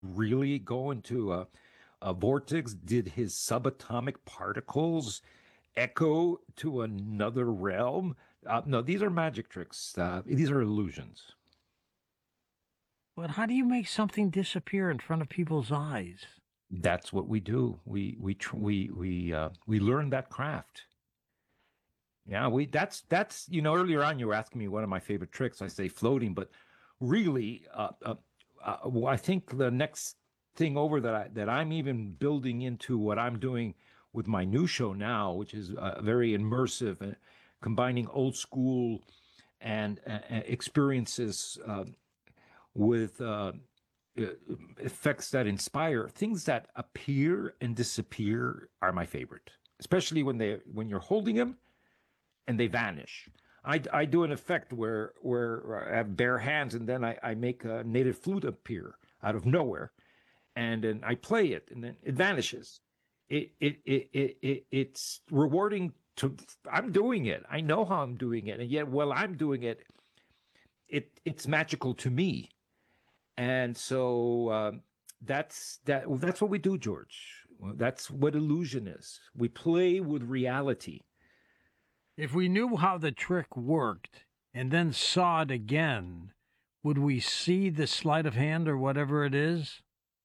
really go into a vortex? Did his subatomic particles echo to another realm? No, these are magic tricks. These are illusions. But how do you make something disappear in front of people's eyes? That's what we do. We learn that craft. Yeah, we that's earlier on you were asking me one of my favorite tricks. I say floating, but really, I think the next thing over that I'm even building into what I'm doing with my new show now, which is very immersive and combining old school and experiences with uh, effects that inspire. Things that appear and disappear are my favorite, especially when you're holding them and they vanish. I do an effect where I have bare hands and then I make a native flute appear out of nowhere, and then I play it and then it vanishes. It's rewarding to. I'm doing it. I know how I'm doing it, and yet while I'm doing it, it's magical to me. And so that's what we do, George. Well, that's what illusion is. We play with reality. If we knew how the trick worked and then saw it again, would we see the sleight of hand or whatever it is?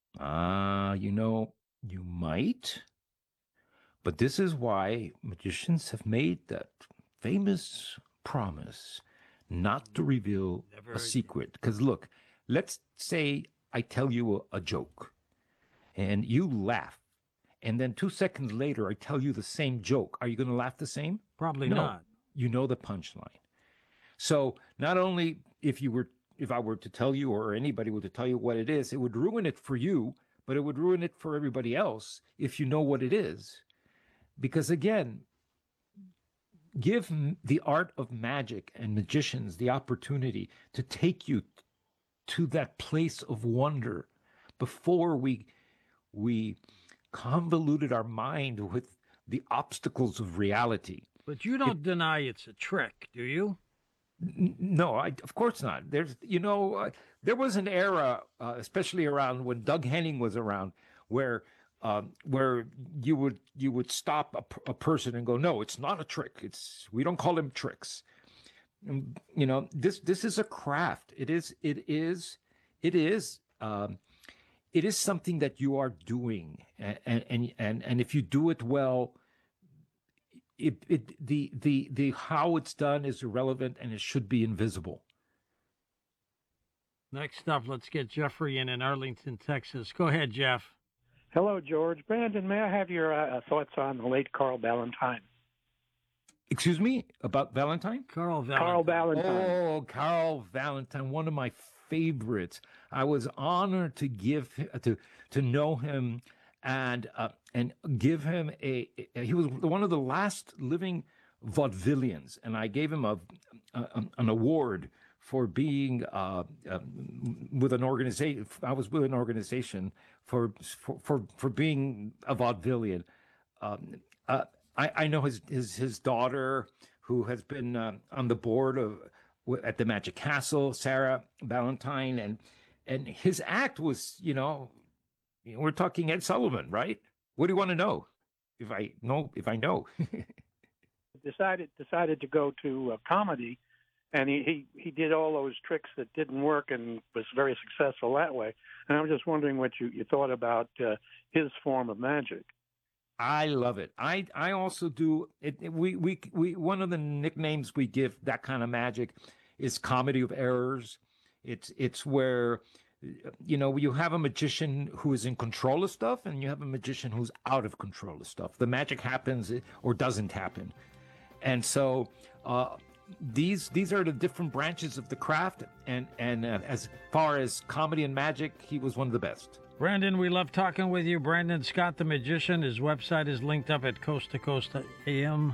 You might, but this is why magicians have made that famous promise not to reveal a Never. secret. Because look, let's say I tell you a joke and you laugh, and then 2 seconds later I tell you the same joke. Are you going to laugh the same? Probably No, not. you know the punchline. So not only if I were to tell you or anybody were to tell you what it is, it would ruin it for you, but it would ruin it for everybody else if you know what it is. Because again, give the art of magic and magicians the opportunity to take you to that place of wonder before we convoluted our mind with the obstacles of reality. But you It don't deny it's a trick, do you? No, of course not. There was an era, especially around when Doug Henning was around, where you would stop a person and go, no, it's not a trick. We don't call them tricks. This is a craft. It is something that you are doing, and if you do it well, the how it's done is irrelevant and it should be invisible. Next up, let's get Jeffrey in Arlington, Texas. Go ahead, Jeff. Hello, George. Brandon, may I have your thoughts on the late Carl Valentine? Excuse me, about Valentine? Carl Valentine. Carl Valentine. Oh, Carl Valentine, one of my favorites. I was honored to know him and give him he was one of the last living vaudevillians, and I gave him an award for being with an organization. I was with an organization for being a vaudevillian. I know his daughter, who has been on the board at the Magic Castle, Sarah Valentine, and his act was, we're talking Ed Sullivan, right? What do you want to know? If I know. Decided to go to comedy, and he did all those tricks that didn't work and was very successful that way. And I was just wondering what you thought about his form of magic. I love it. I also do it. We one of the nicknames we give that kind of magic is comedy of errors. It's where you have a magician who is in control of stuff, and you have a magician who's out of control of stuff. The magic happens or doesn't happen, and so these are the different branches of the craft. And as far as comedy and magic, he was one of the best. Brandon, we love talking with you. Brandon Scott, the magician. His website is linked up at coasttocoastam.com.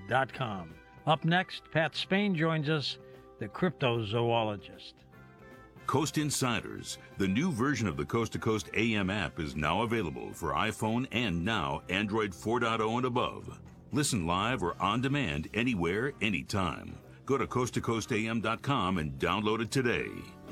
Up next, Pat Spain joins us, the cryptozoologist. Coast Insiders, the new version of the Coast to Coast AM app, is now available for iPhone and now Android 4.0 and above. Listen live or on demand anywhere, anytime. Go to coasttocoastam.com and download it today.